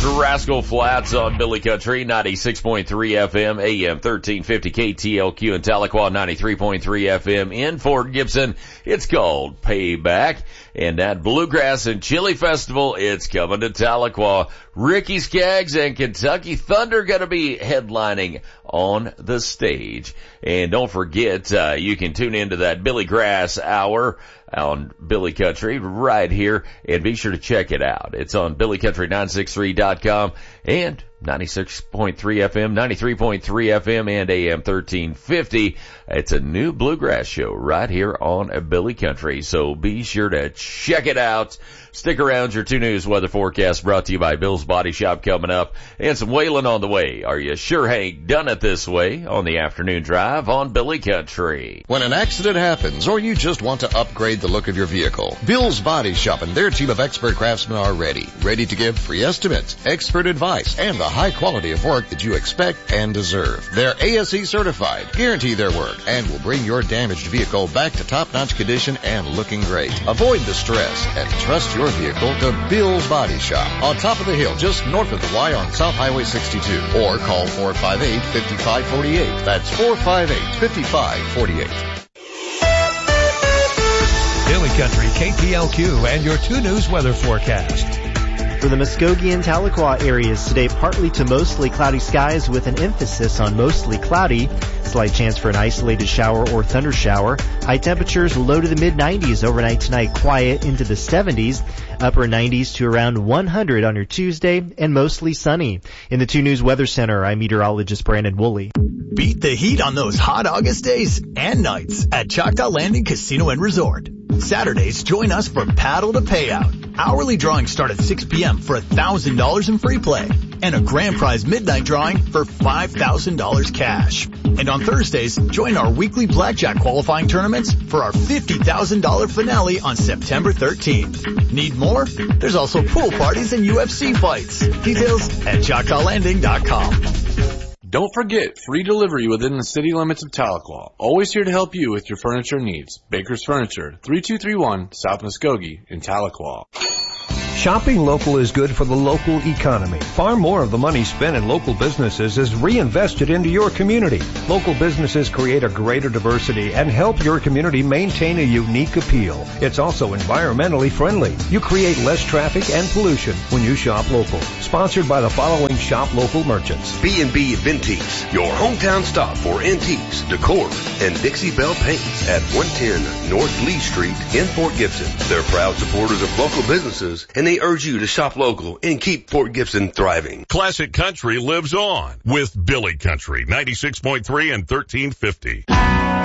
There's Rascal Flats on Billy Country, 96.3 FM, AM 1350 KTLQ in Tahlequah, 93.3 FM in Fort Gibson. It's called Payback. And that Bluegrass and Chili Festival, it's coming to Tahlequah. Ricky Skaggs and Kentucky Thunder gonna be headlining on the stage. And don't forget, you can tune into that Billy Grass Hour on Billy Country right here, and be sure to check it out. It's on BillyCountry963.com and 96.3 FM, 93.3 FM, and AM 1350. It's a new bluegrass show right here on Billy Country, so be sure to check it out. Stick around. Your 2 News weather forecast brought to you by Bill's Body Shop coming up, and some whaling on the way. Are you sure ain't done it this way on the afternoon drive on Billy Country? When an accident happens, or you just want to upgrade the look of your vehicle, Bill's Body Shop and their team of expert craftsmen are ready to give free estimates, expert advice, and the high quality of work that you expect and deserve. They're ASE certified, guarantee their work, and will bring your damaged vehicle back to top-notch condition and looking great. Avoid the stress and trust your vehicle to Bill's Body Shop on top of the hill just north of the Y on South Highway 62, or call 458-5548. That's 458-5548. Billy Country, KTLQ, and your 2 News weather forecast. For the Muskogee and Tahlequah areas today, partly to mostly cloudy skies with an emphasis on mostly cloudy. Slight chance for an isolated shower or thunder shower. High temperatures low to the mid-90s overnight tonight, quiet into the 70s. Upper 90s to around 100 on your Tuesday, and mostly sunny. In the 2 News Weather Center, I'm meteorologist Brandon Woolley. Beat the heat on those hot August days and nights at Choctaw Landing Casino and Resort. Saturdays, join us for Paddle to Payout. Hourly drawings start at 6 p.m. for $1,000 in free play, and a grand prize midnight drawing for $5,000 cash. And on Thursdays, join our weekly blackjack qualifying tournaments for our $50,000 finale on September 13th. Need more? There's also pool parties and UFC fights. Details at ChoctawLanding.com. Don't forget, free delivery within the city limits of Tahlequah. Always here to help you with your furniture needs. Baker's Furniture, 3231 South Muskogee in Tahlequah. Shopping local is good for the local economy. Far more of the money spent in local businesses is reinvested into your community. Local businesses create a greater diversity and help your community maintain a unique appeal. It's also environmentally friendly. You create less traffic and pollution when you shop local. Sponsored by the following shop local merchants. B&B Vintiques, your hometown stop for antiques, decor, and Dixie Belle Paints at 110 North Lee Street in Fort Gibson. They're proud supporters of local businesses, and they urge you to shop local and keep Fort Gibson thriving. Classic Country lives on with Billy Country, 96.3 and 1350.